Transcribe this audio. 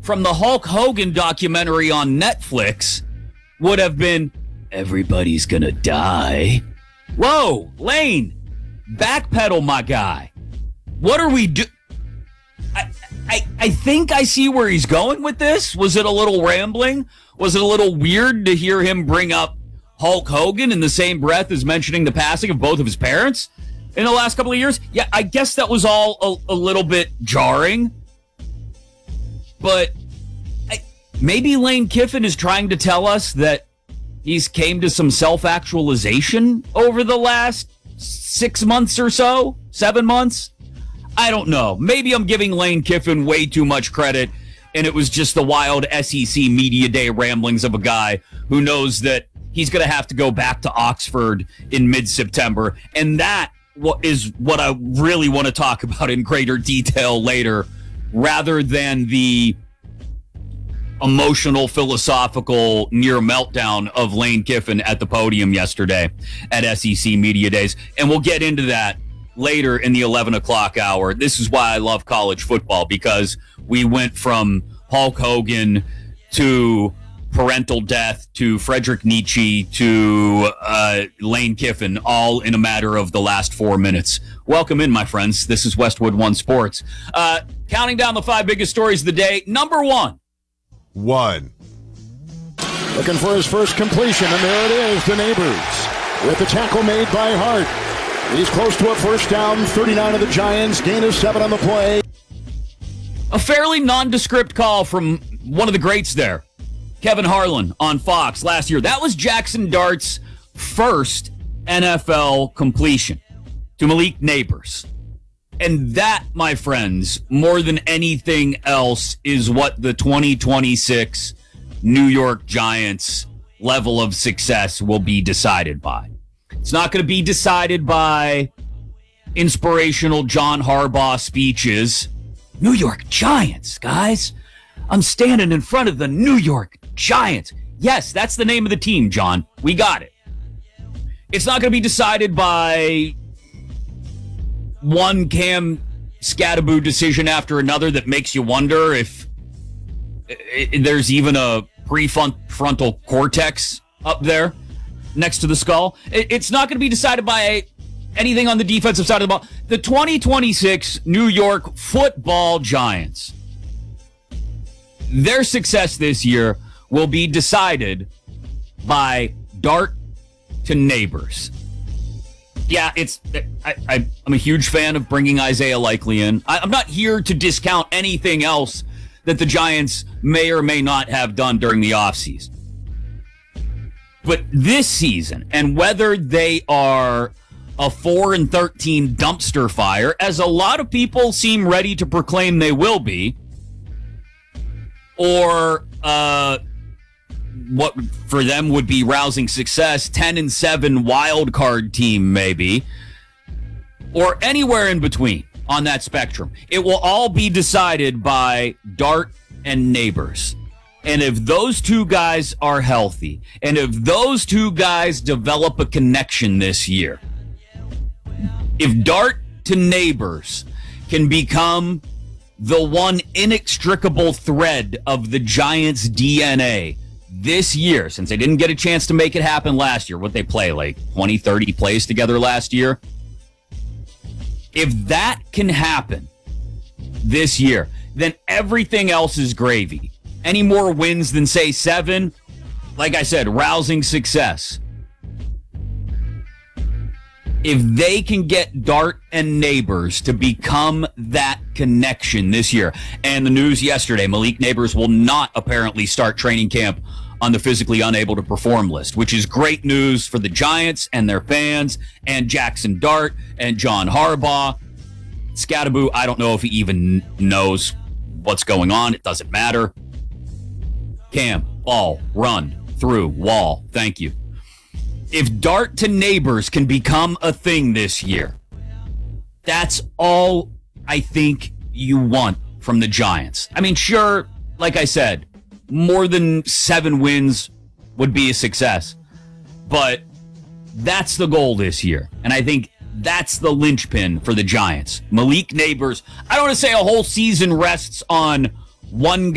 from the Hulk Hogan documentary on Netflix would have been, everybody's gonna die. Whoa, Lane, backpedal, my guy. What are we doing? I think I see where he's going with this. Was it a little rambling? Was it a little weird to hear him bring up Hulk Hogan in the same breath as mentioning the passing of both of his parents in the last couple of years? Yeah, I guess that was all a little bit jarring. But maybe Lane Kiffin is trying to tell us that he's came to some self-actualization over the last 6 months or so, 7 months. I don't know. Maybe I'm giving Lane Kiffin way too much credit, and it was just the wild SEC media day ramblings of a guy who knows that he's going to have to go back to Oxford in mid-September, and that is what I really want to talk about in greater detail later, rather than the emotional, philosophical near meltdown of Lane Kiffin at the podium yesterday at SEC Media Days. And we'll get into that later in the 11 o'clock hour. This is why I love college football, because we went from Hulk Hogan to parental death to Frederick Nietzsche to Lane Kiffin, all in a matter of the last 4 minutes. Welcome in, my friends. This is Westwood One Sports. Counting down the 5 biggest stories of the day. Number one. Looking for his first completion, and there it is, to Neighbors with the tackle made by Hart. He's close to a first down, 39 of the Giants, gain of 7 on the play. A fairly nondescript call from one of the greats there, Kevin Harlan on Fox last year. That was Jackson Dart's first NFL completion to Malik Neighbors. And that, my friends, more than anything else, is what the 2026 New York Giants level of success will be decided by. It's not going to be decided by inspirational John Harbaugh speeches. New York Giants, guys. I'm standing in front of the New York Giants. Yes, that's the name of the team, John. We got it. It's not going to be decided by one Cam Scatterbo decision after another that makes you wonder if there's even a prefrontal cortex up there next to the skull. It's not going to be decided by anything on the defensive side of the ball. The 2026 New York Football Giants, their success this year will be decided by Dart to Neighbors. Yeah, I'm a huge fan of bringing Isaiah Likely in. I'm not here to discount anything else that the Giants may or may not have done during the offseason. But this season, and whether they are a 4-13 dumpster fire, as a lot of people seem ready to proclaim they will be, or what for them would be rousing success, 10-7 wild card team maybe, or anywhere in between on that spectrum. It will all be decided by Dart and Neighbors. And if those two guys are healthy, and if those two guys develop a connection this year, if Dart to Neighbors can become the one inextricable thread of the Giants' DNA this year, since they didn't get a chance to make it happen last year, what they play, like 20, 30 plays together last year? If that can happen this year, then everything else is gravy. Any more wins than, say, 7, like I said, rousing success. If they can get Dart and Neighbors to become that connection this year, and the news yesterday, Malik Neighbors will not apparently start training camp on the physically unable to perform list, which is great news for the Giants and their fans and Jackson Dart and John Harbaugh. Scatterbo, I don't know if he even knows what's going on. It doesn't matter. Cam, ball, run, through, wall. Thank you. If Dart to Neighbors can become a thing this year, that's all I think you want from the Giants. I mean, sure, like I said, more than 7 wins would be a success, but that's the goal this year. And I think that's the linchpin for the Giants. Malik Neighbors, I don't want to say a whole season rests on one guy.